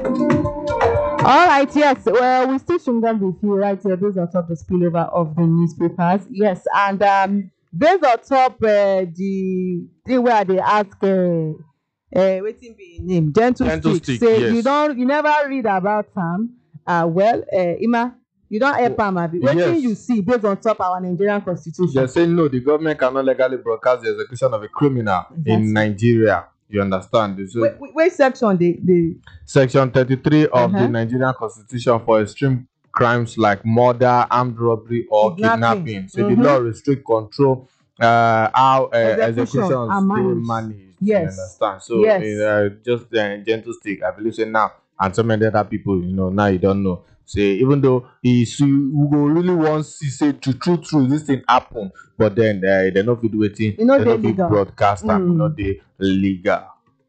All right, yes. Well, we still shouldn't with you right here based on top the spillover of the newspapers. Yes, and based on top the thing where they ask waiting be in name, gentle stick. Say yes. you never read about him. Well, Ima, you don't help him. What Yes. you see based on top our Nigerian constitution? They're saying no, the government cannot legally broadcast the execution of a criminal in Nigeria. You understand? So, which section the Section 33 of the Nigerian Constitution for extreme crimes like murder, armed robbery, or kidnapping. So the law restrict control how executions are managed. Yes. You understand? So just gentle stick, I believe say now, and so many other people, now you don't know. Say even though we go really want to say true this thing happen, but then they not fit waiting, they not fit broadcast and not the legal.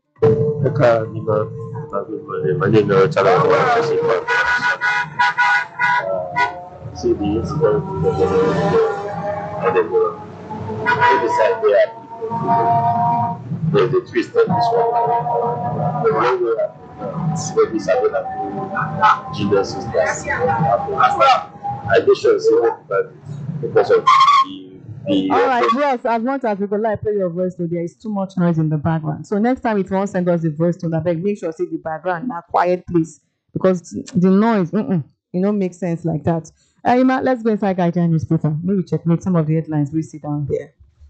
My name is Chala. See the incident and then we decide there's a twist on this one. Where this happened, Jesus is that. I just should say because of the all right, yes, as much as we could like play your voice though, there is too much noise in the background. So next time if you want to send us the voice to beg, make sure see the background now quiet please. Because the noise, makes sense like that. Ima, let's go inside Guardian newspaper. Maybe checkmate some of the headlines we see down there.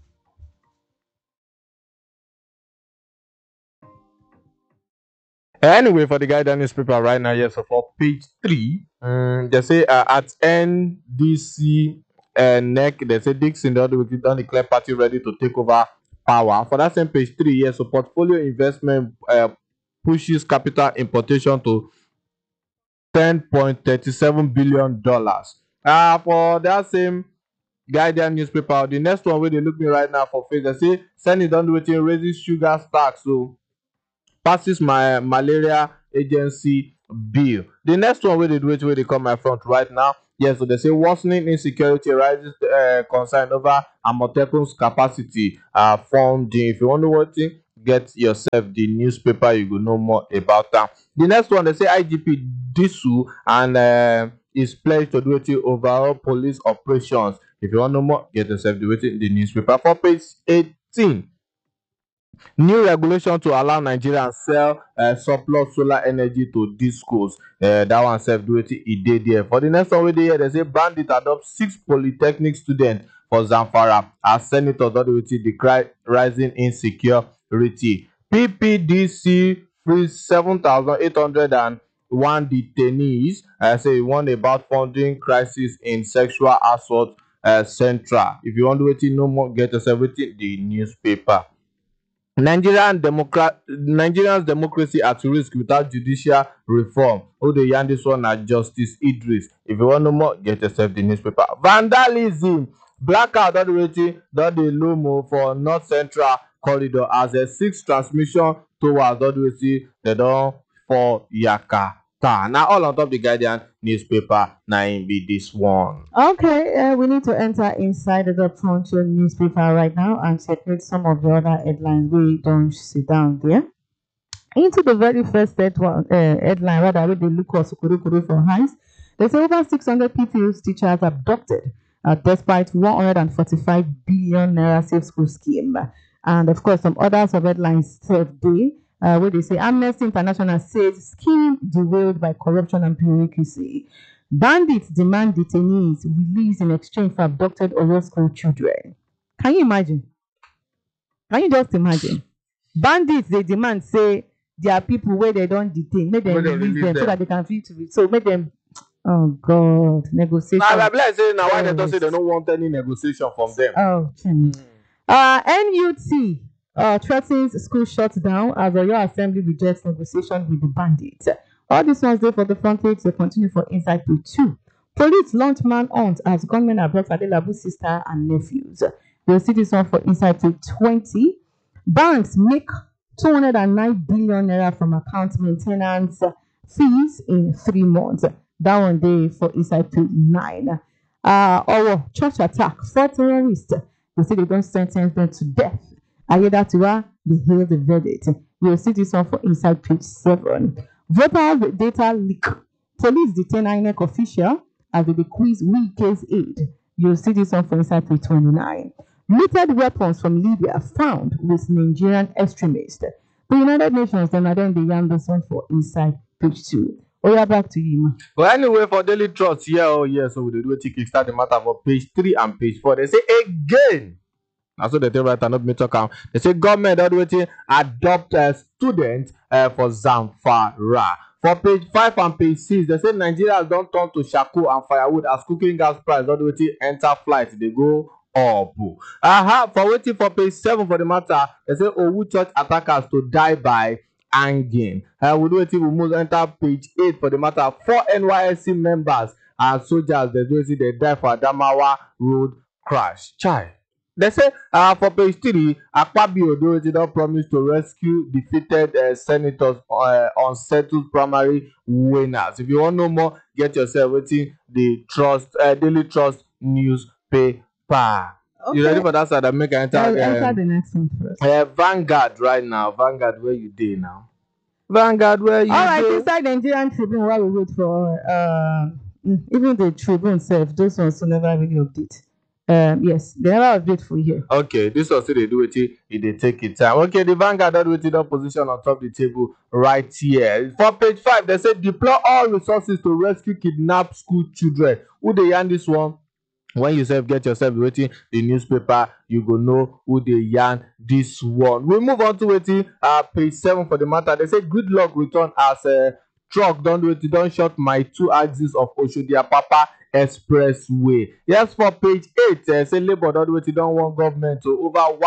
Anyway, for the Guardian newspaper right now, yes, so for page 3, they say at NDC NEC, they say Dixon don't declare party ready to take over power. For that same page 3, yes, so portfolio investment pushes capital importation to $10.37 billion. For that same Guardian newspaper, the next one where they look me right now for face, they say Senate don't do it raises sugar tax, so passes my malaria agency bill. The next one where they do it where they come my front right now. Yes, so they say worsening insecurity rises concern over Amotekun's capacity funding. If you want to watch it, get yourself the newspaper, you will know more about that. The next one, they say IGP Disu and is pledged to do it overall police operations. If you want to know more, get yourself the newspaper. For page 18. New regulation to allow Nigerians sell surplus solar energy to discos. That one self do it did there. For the next one, they say bandit adopt 6 polytechnic students for Zamfara as senators decry rising insecurity. PPDC frees 7,801 detainees. Say one about funding crisis in sexual assault central. If you want to know more, get yourself the newspaper. Nigerians democracy at risk without judicial reform. Who dey yarn this one na Justice Idris. If you want know more, get yourself the newspaper. Vandalism. Blackout don dey lomo for North Central Corridor as a 6 transmission towers they don fall yakata. Now all on top the Guardian newspaper, na im be this one. Okay, we need to enter inside the Frontier newspaper right now and check some of the other headlines. We don't sit down there. Into the very first headline, rather, with the look of Sukuru for highs. They say over 600 PTOs teachers abducted despite 145 billion naira safe school scheme. And of course, some others of headlines said where they say Amnesty International says scheme derailed by corruption and bureaucracy. Bandits demand detainees released in exchange for abducted Oyo school children. Can you imagine? Can you just imagine? Bandits, they demand, say, there are people where they don't detain. Make them release them so that they can feel to it. So make them, oh God, negotiation. Now, why they don't say they don't want any negotiation from them? Oh, NUT threatens school shutdown as Oyo Assembly rejects negotiation with the bandits. All these ones there for the front page, they continue for inside page 2. Police launch manhunt as gunmen abduct Adelabu's sister and nephews. You'll see this one for inside page 20. Banks make 209 billion naira from account maintenance fees in 3 months. That one day for inside page 9. Our church attack, 4 terrorists. They say they don't sentence them to death. Ayedatiwa, they hail the verdict. You'll see this one for inside page 7. Voter data leak. Police detain INEC official as they quiz Wike's aid. You'll see this one for inside page 29. Looted weapons from Libya found with Nigerian extremists. The United Nations, then they yarn this one for inside page 2. Oh, yeah, back to you, ma. Well, anyway, for Daily Trust, so we do a kickstart the matter for page 3 and page 4. They say again. That's what they tell right not me talk am. They say government don't waiting adopt students for Zamfara. For page 5 and page 6, they say Nigerians don't turn to charcoal and firewood as cooking gas price don't waiting enter flight. They go up. For waiting for page 7 for the matter, they say Owu church attackers to die by hanging. We do waiting we move enter page 8 for the matter. 4 NYSC members and soldiers they die for Adamawa road crash. Chai. They say for page 3, Akpabio don't promise to rescue defeated senators unsettled primary winners. If you want to know more, get yourself waiting the Daily Trust newspaper. Okay. You ready for that side? I make enter the next one first. Vanguard right now. Vanguard, where you dey now? Vanguard, where you dey? All right, inside the Nigerian Tribune, while we wait for even the Tribune self, those ones will never really update. Yes, they never update for here. Okay, this was they do it, they take it time. Okay, the Vanguard don't wait in position on top of the table right here. For page 5, they say deploy all resources to rescue kidnapped school children. Who they yarn this one? When you get yourself waiting the newspaper, you go know who they yarn this one. We move on to waiting page 7 for the matter. They say good luck return as a truck don't shut my 2 axes of Oshodi-Apapa Expressway. Yes, for page 8, say Labour don't want government to over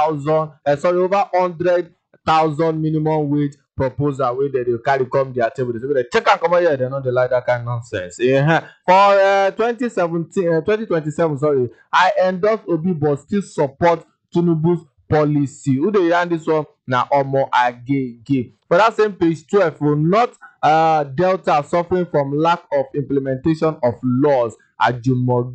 100,000 minimum wage proposal where they carry come their table. They say they check and come here, they don't like that kind of nonsense. For 2027, sorry, I endorse Obi but still support Tinubu's policy. Who they yarn this one? Now Omo Agege. For that same page 12, will not Delta suffering from lack of implementation of laws. Ajumogobia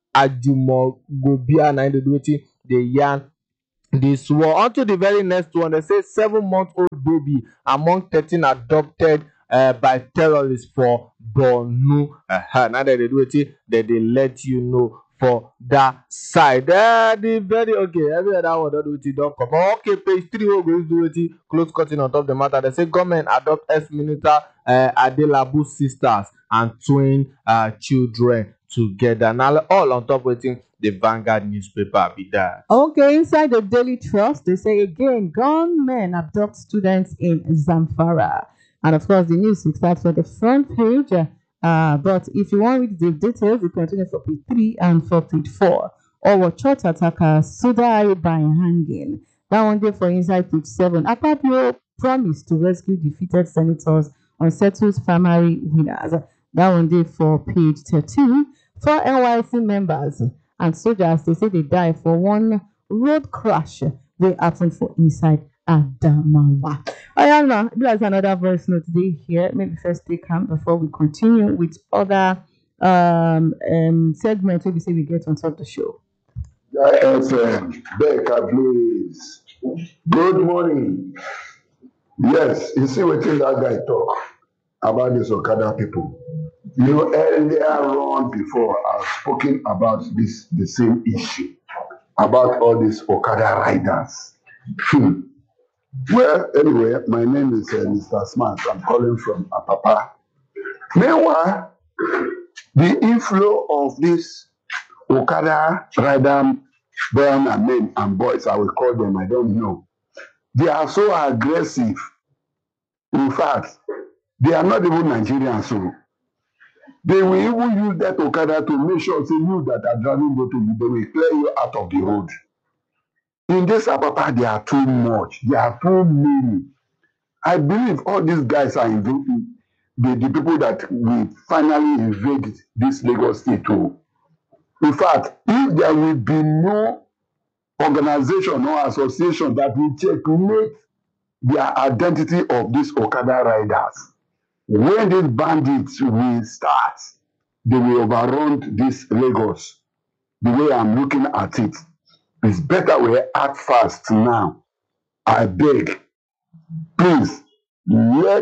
na they yarn this one. On to the very next one. They say 7-month-old baby among 13 adopted by terrorists for Borno. Now that they do it, that they let you know for that side. The very every other one don't do it, don't come. Okay, page 3 we're going to do it. Close cutting on top of the matter. They say government adopt ex-minister Adelabu sisters and twin children together. Now all on top waiting the Vanguard newspaper be that. Okay, inside the Daily Trust, they say again, gunmen abduct students in Zamfara. And of course, the news starts for the front page. But if you want to read the details, you continue for page 3 and for page 4. Or church attackers to die by hanging. That one day for inside page 7. Akpabio promised to rescue defeated senators unsettled primary winners. That one day for page 13. 4 NYSC members and soldiers, they say they die for one road crash they happened for inside Adamawa. Ayana, there's another voice note today here. Maybe first take him before we continue with other segments where we say we get on top of the show. FM, Becca, please. Good morning. Yes, you see what that guy talk about these Okada people. You know, earlier on before, I've spoken about the same issue, about all these Okada riders. Well, anyway, my name is Mr. Smart. I'm calling from Apapa. Meanwhile, the inflow of this Okada rider, brown and men and boys, I will call them, I don't know. They are so aggressive. In fact, they are not even Nigerians, so they will even use that Okada to make sure say you that are driving motor, they will clear you out of the road. In this Apapa, they are too much. They are too many. I believe all these guys are invading the people that will finally invade this Lagos state too. In fact, if there will be no organization or association that will checkmate the identity of these Okada riders, when these bandits will start, they will overrun this Lagos. The way I'm looking at it, it's better we act fast now. I beg, please, let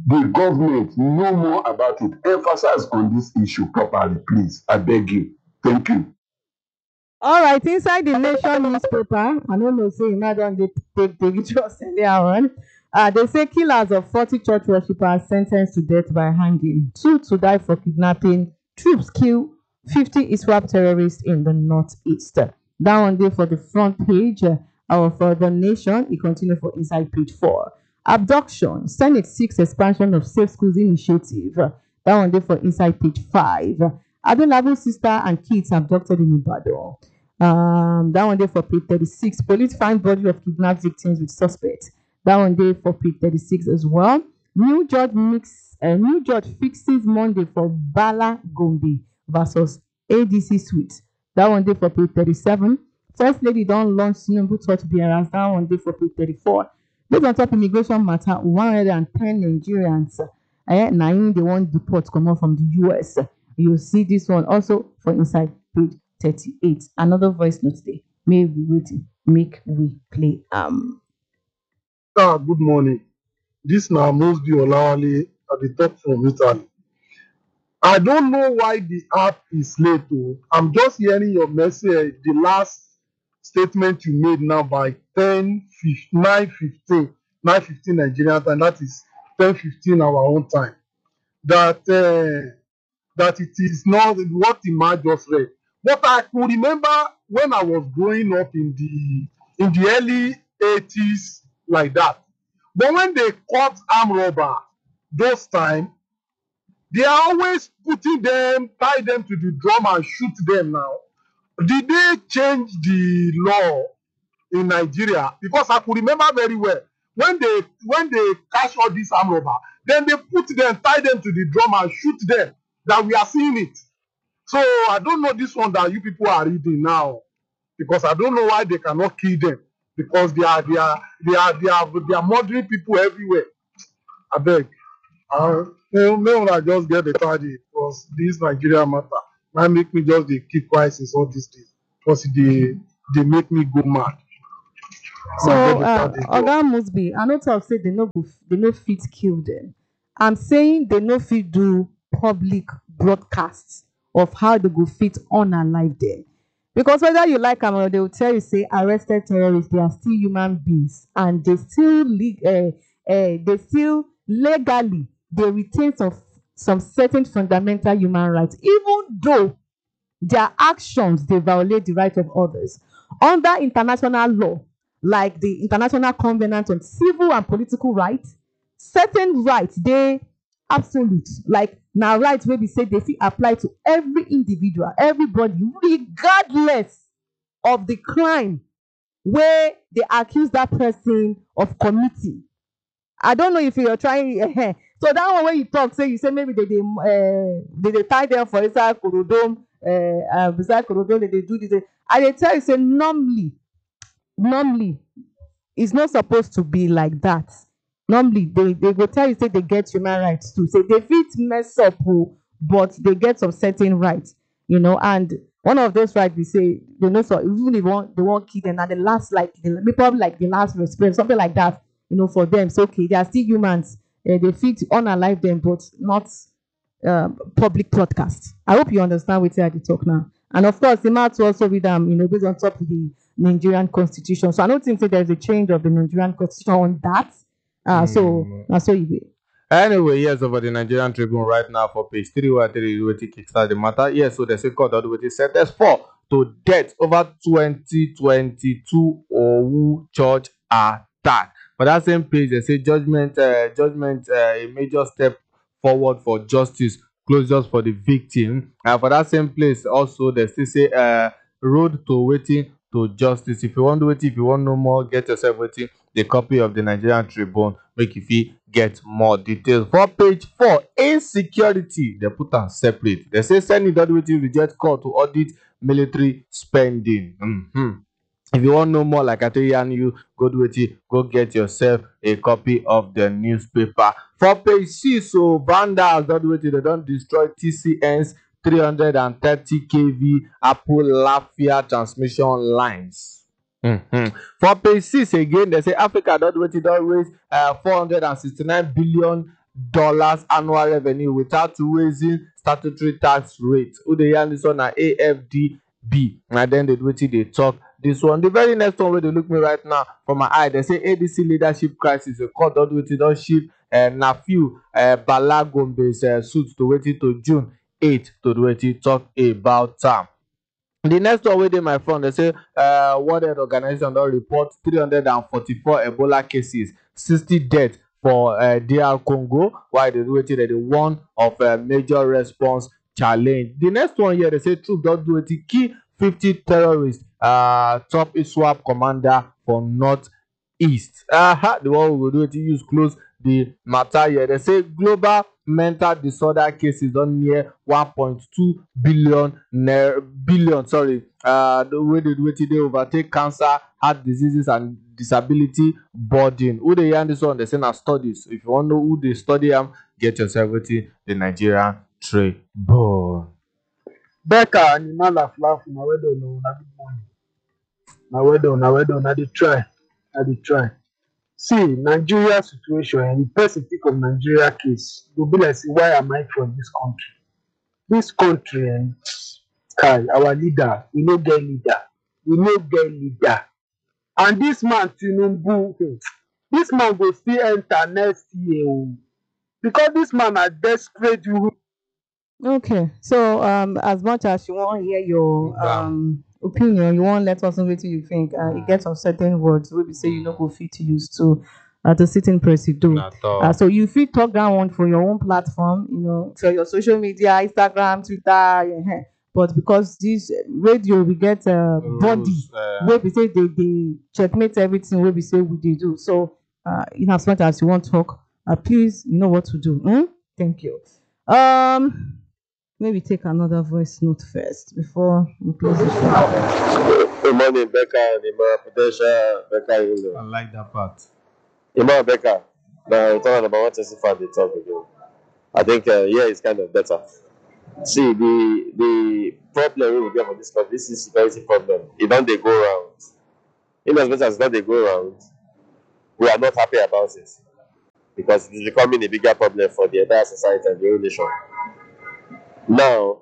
the government know more about it. Emphasize on this issue properly, please. I beg you. Thank you. All right, inside the Nation newspaper, I don't know, say you might don't take pictures earlier on. They say killers of 40 church worshippers sentenced to death by hanging, 2 to die for kidnapping, troops kill 50 ISWAP terrorists in the northeast. That one day for the front page of the Nation. It continues for inside page 4. Abduction, Senate seeks expansion of Safe Schools initiative. That one day for inside page 5. Adelabu's sister and kids abducted in Ibadan. That one day for page 36. Police find body of kidnapped victims with suspects. That one day for page 36 as well. New judge fixes Monday for Bala Gombe versus ADC Suite. That one day for page 37. First lady don't launch Tinubu touch bearers. That one day for page 34. Based on top immigration matter, 110 Nigerians now they want deport come out from the US. You'll see this one also for inside page 38. Another voice note today. May we waiting. Make we play. Good morning. This now must be Olawale at the top from Italy. I don't know why the app is late. I'm just hearing your message, the last statement you made now by 9:15 Nigerian time, that is 10:15 our own time. That it is not what Ima just read. But I could remember when I was growing up in the early 80s like that. But when they caught armed robber, those time, they are always putting them, tie them to the drum and shoot them now. Did they change the law in Nigeria? Because I could remember very well when they catch all these armed robber, then they put them, tie them to the drum and shoot them. That we are seeing it. So I don't know this one that you people are reading now, because I don't know why they cannot kill them, because they are murdering people everywhere. I beg. May I just get the target, because this Nigeria matter might make me just keep quiet since all these things, because they make me go mad. So Oga Musbi, I know talk say they no fit kill them. I'm saying they no fit do public broadcasts of how they go fit unalive them. Because whether you like them or they will tell you, say, arrested terrorists, they are still human beings, and they still legally they retain some certain fundamental human rights, even though their actions they violate the rights of others. Under international law, like the International Covenant on Civil and Political Rights, certain rights they absolute, like now rights where we say they fit apply to every individual, everybody, regardless of the crime where they accuse that person of committing. I don't know if you're trying. So that one when you talk, say you say maybe they tie them for inside Korodom, beside Korodom, they do this. And they tell you, say normally it's not supposed to be like that. Normally they go tell you, say they get human rights too. Say they fit mess up, but they get some certain rights, and one of those rights we say they know, so even if they won't kill them, and the last probably like the last respect, something like that, for them. So okay, they are still humans. They fit unalive them, but not public broadcast. I hope you understand what I talk now. And of course, the matter also with them, based on top of the Nigerian constitution. So I don't think there's a change of the Nigerian constitution on that. So you will. Anyway, yes, over the Nigerian Tribune right now for page 313, we kickstart the matter. Yes, so the court authority sentenced 4 to death over 2022 Owu church attack. For that same page, they say judgment, a major step forward for justice, closures for the victim. And for that same place, also they still say road to waiting to justice. If you want to wait, if you want no more, get yourself waiting. The copy of the Nigerian Tribune, make you get more details. For page 4, insecurity, they put on separate. They say Senate Dodwiti reject call to audit military spending. If you want no more, like I tell you, go get yourself a copy of the newspaper. For page 6, so vandals Dodwiti, they don't destroy TCN's 330 kV Apple Lafayette transmission lines. For page 6 again, they say Africa don't raise $469 billion annual revenue without raising statutory tax rate. Who dey yarn dis one na AFDB, na dem dey wetin dey talk dis one. The very next one wey dey look me right now for my eye, dey say ADC leadership crisis. The court don do wetin, don shift Nafiu Bala Gombe's suit to wetin, to June 8 to do wetin, talk about am. The next one wey dey my front, dey say World Health Organization don report 344 Ebola cases, 60 deaths for DR Congo, while dey do wetin, dem dey warn of major response challenge. The next one here, dey say troops don do wetin, kill 50 terrorists, top ISWAP commander for North East. The one we go do wetin, use close the matter here. Dey say global mental disorder cases don near 1.2 billion sorry, the way dey do wetin, dey overtake cancer, heart diseases and disability burden. Who dey yarn dis one? Dey say na studies. If you wan know who dey study am, get yourself wetin, the Nigerian Tribune. Becca and Emma laugh, na well done, na good morning. Na well done, na dey try. See, Nigeria situation, and the person think of Nigeria case, go be like say, why am I from this country? This country, our leader, we no get leader. And this man, Tinubu, this man go still enter next year, because this man na desperate. Okay, so as much as you wan hear your opinion, you wan let us know wetin you think. E get some certain words wey be say you no go fit use to sit in presido. So you fit talk that one for your own platform, for your social media, Instagram, Twitter, but because this radio we get body wey be say they checkmate everything wey be say we dey do. So in as much as you wan talk, please, you know what to do. Thank you. Maybe take another voice note first before we close the show. Good morning, Becca and Emma Prudential, Becca. I like that part. Emma, Becca. Now we're talking about what testify they talk again. I think it's kind of better. See, the problem we get for this country, this is security problem. It don't they go around. In as much as not they go around, we are not happy about it, because it is becoming a bigger problem for the entire society and the whole nation. Now,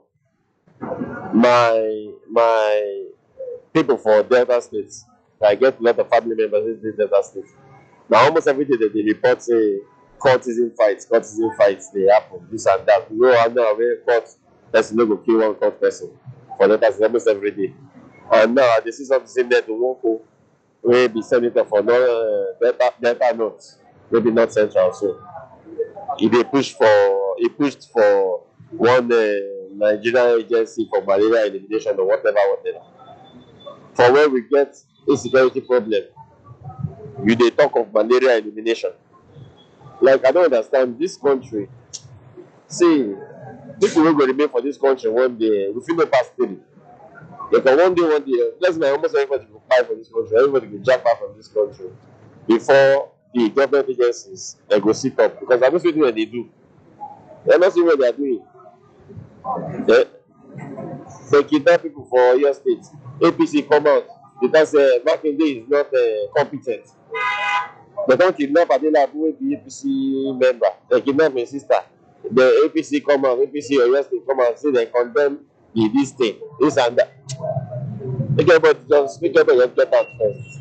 my people for Delta State, I get a lot of family members in this Delta State. Now, almost every day they report say courtesan fights, they happen, this and that. You know, I know where court person no go kill one court person for Delta State almost every day. And now they see something same there to Wonko, where be senator for Delta North, maybe not Central. So he pushed for one Nigerian agency for malaria elimination or whatever. For where we get insecurity problem, you dey talk of malaria elimination. Like, I don't understand this country. See, people wey go remain for this country one day, we fit no pass 3. Because one day, let's say almost everybody go fight for this country, everybody go jump out from this country before the government agencies they go sit up. Because I don't see what they do. They're not seeing what they are doing. They kidnap people for your state. APC come out because Makinde is not competent. They don't kidnap Adela, who will be APC member. They kidnap my sister. The APC come out, APC or your state come out and say they condemn this thing, this and that. Make everybody just get out first.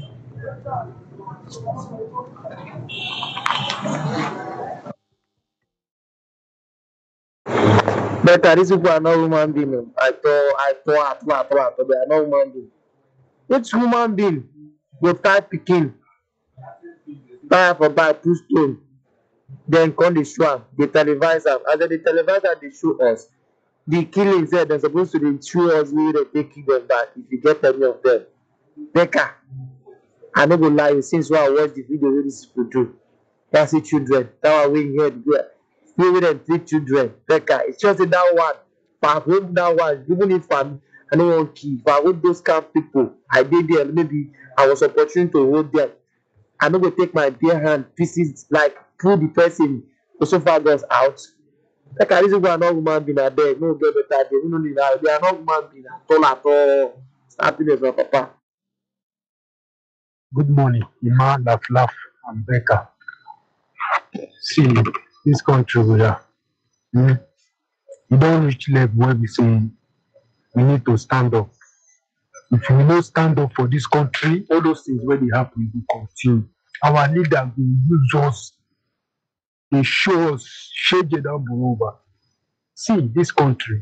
But these people are not human beings. I thought they are not human beings. Which human being will type picking, buy for buy, push stone, then come the show am, they televise them. As they televise am, they show us the killings there. They're supposed to be show us where they take them back. If you get any of them, Becca, I no go lie you, since when I watch the video wey these people do, that's it children. That one we hear the way them treat children. Becca, it's just that one. For home that one, even if I don't want to, if I hold those kind of people, I did there, maybe I was opportune to hold them. I no go take my bare hand pieces, like pull the person esophagus out. Becca, these people are not human being at there. No get better. They don't need that. They are not human being at all. Happiness, my papa. Good morning, Emma, laugh, and Becca. See, this country brother. You don reach level where we say we need to stand up. If we no stand up for this country, all those things wey dey happen will continue. Our leader go use us, dey show us shege don blow over. See this country,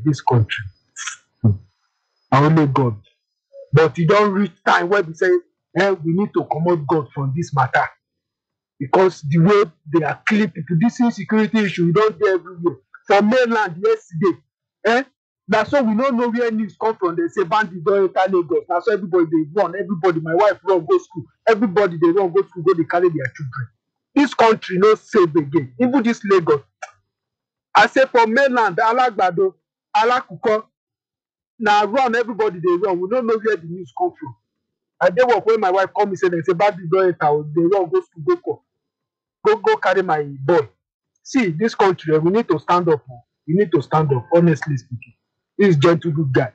na only God. But e don reach time wey be say we need to comot God from this matter, because the way they are killing people, this insecurity issue e don dey everywhere. For mainland yesterday, na so we no know where news come from. They say bandits don enter Lagos. Na so everybody dey run. Everybody, my wife run go school. Everybody dey run go school, go dey carry their children. This country no safe again. Even this Lagos. I say for mainland, Alagbado, Alakuko, na run, everybody dey run. We no know where the news come from. I dey work when my wife call me say they say bandits don enter. Dey run go school, go carry my boy. See this country, we need to stand up. We need to stand up, honestly speaking. This gentle good guy.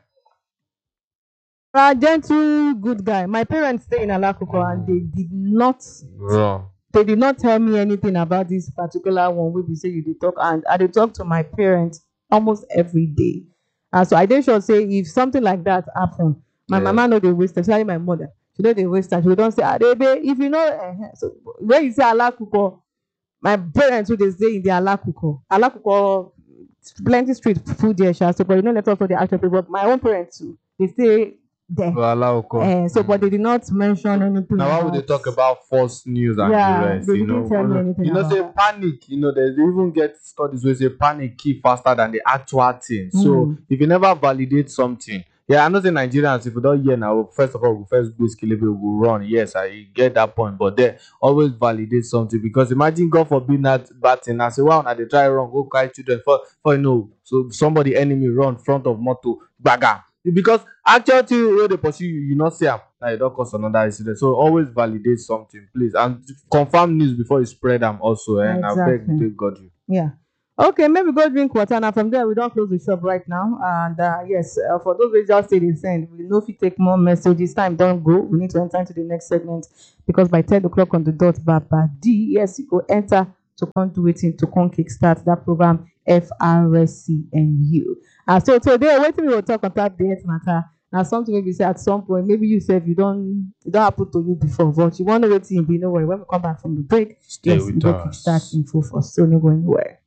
Gentle good guy. My parents stay in Alakuko and they did not Wrong. they did not tell me anything about this particular one wey be say you dey talk, and I dey talk to my parents almost every day. And so I dey sure say if something like that happen, my mama no dey waste time, especially my mother. She no dey waste time. She go don say, Adebe, if you know, so when you say Alakuko, my parents who dey stay in the Alakuko, plenty street food there, so but you know, let us know the actual people. But my own parents too, they stay there. So but they did not mention anything. Now why would they talk about false news and the rest? They You didn't tell me anything. know, about say that. panic. They even get studies where say panic kill faster than the actual thing. So if you never validate something, I know the Nigerians, if we don't hear now, first of all, we first go skill, we will run. Yes, I get that point, but then always validate something, because imagine God forbid that bad thing. I say, wow, now they try wrong, go carry children for you know, so somebody enemy run front of motor, baga. Because actual thing where they pursue you, you not see them. Now it don't cause another incident. So always validate something, please, and confirm news before you spread them also. And I beg, thank God you. Yeah. Okay, maybe go drink water. Now from there, we don't close the shop right now. And yes, for those who just say they send, we know if you take more messages, time don't go. We need to enter into the next segment, because by 10 o'clock on the dot, Baba D, yes, you go enter to come do it to come kickstart that program FRSCNU. So today, waiting we will talk about the health matter. Now something maybe say at some point, maybe you said it don't happen to you before, but you want to wait till you be, no worry. When we come back from the break, Stay yes, with we go us. kickstart info for so no go anywhere.